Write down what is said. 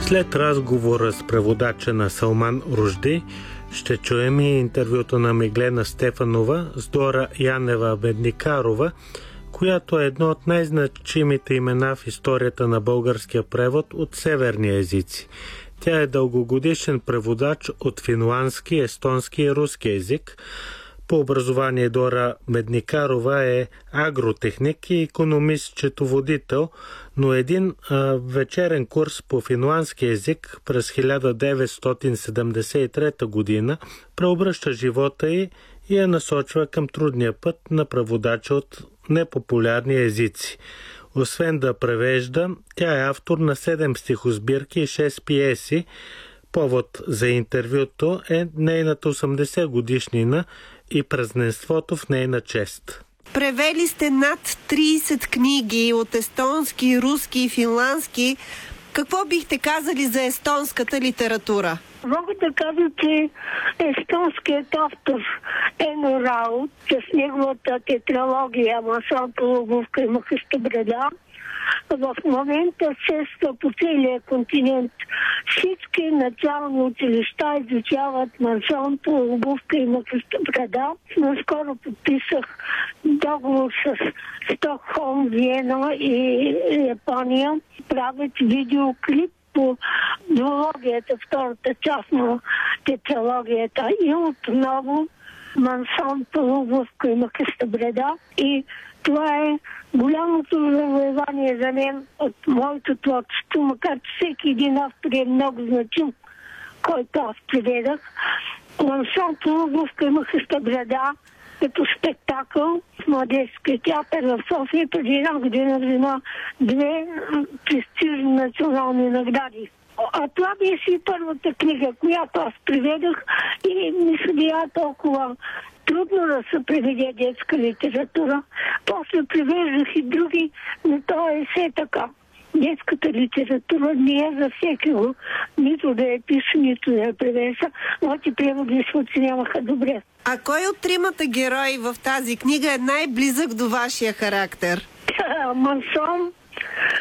След разговора с преводача на Салман Ружди, ще чуем и интервюто на Миглена Стефанова с Дора Янева-Бедникарова, която е едно от най-значимите имена в историята на българския превод от северни езици. Тя е дългогодишен преводач от финландски, естонски и руски език. По образование Дора Бедникарова е агротехник и икономист-счетоводител, но един вечерен курс по финландски език през 1973 година преобръща живота й и я насочва към трудния път на преводача от непопулярни езици. Освен да превежда, тя е автор на 7 стихосбирки и 6 пиеси. Повод за интервюто е нейната 80 годишнина и празненството в нейна чест. Превели сте над 30 книги от естонски, руски и финландски. Какво бихте казали за естонската литература? Мога да кажа, че естонският автор Ено Раут с неговата тетралогия Масонто Луговка и Мъкъста брада в момента шества по целия континент. Всички начални училища изучават Масонто Луговка и Мъкъста брада. Наскоро подписах договор с Стокхолм, Виена и Япония. Правят видеоклип по дуологията, втората част на тетралогията, и отново Масонто Луговка и Мъкъста брада. И това е голямото завоевание за мен от моето творчество, макар че всеки един автор е много значим, който аз приведах. Масонто Луговка и Мъкъста брада като спектакъл в Младежкия театър в София преди една година взема 2 престижни национални награди. А това беше и първата книга, която аз приведах, и ми се била толкова трудно да се преведе детска литература. После привеждах и други, но то е все така. Детската литература не е за всеки го. Нито да я пише, нито да я превежда. Моите преводи се оценяваха добре. А кой от тримата герои в тази книга е най-близък до вашия характер? Мансон,